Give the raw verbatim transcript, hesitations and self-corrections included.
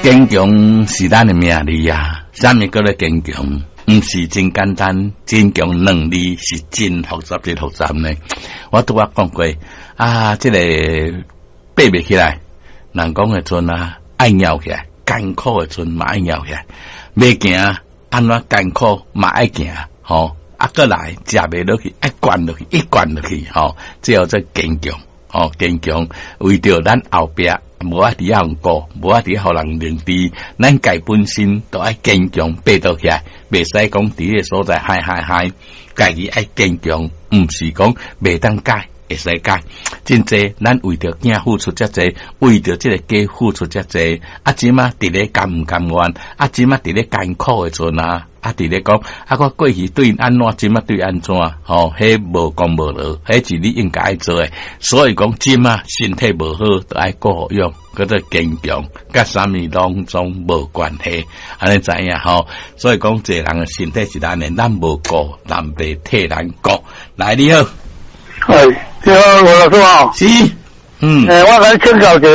坚强是咱的命力啊，啥物叫做坚强？唔是真简单，坚强能力是真复杂，真复杂呢。我拄啊讲过啊，这个爬袂起来，人讲的阵啊，爱拗起来，艰苦的阵嘛爱拗起来，袂行安怎艰苦嘛爱行，吼、哦，啊过来食袂落去，爱灌落去，一灌落去，吼、哦，这叫做坚强，吼、哦，坚强为着咱后壁。无啊，伫遐过，无啊，伫互人认知，咱家本身都爱坚强，爬倒起来，袂使讲伫个所在嗨嗨嗨，家己爱坚强，毋是讲袂当改，会使改。真济，咱为着囝付出遮济，为着即个家付出遮济，啊，即马伫咧甘毋甘愿，啊，即马伫咧艰苦诶阵啊。啊！伫咧讲，啊，我过去对安怎，即马对安怎？吼、哦，迄无讲无落，迄是你应该爱做诶。所以讲，即马身体无好，都爱顾好用，叫做坚强，甲啥物拢总无关系。安尼知影吼？所以讲，一个人诶身体是咱诶，咱无顾，人袂替咱顾。来，你好， 哎，你好，我老师好。 是，嗯， 诶、欸，我来请教一下。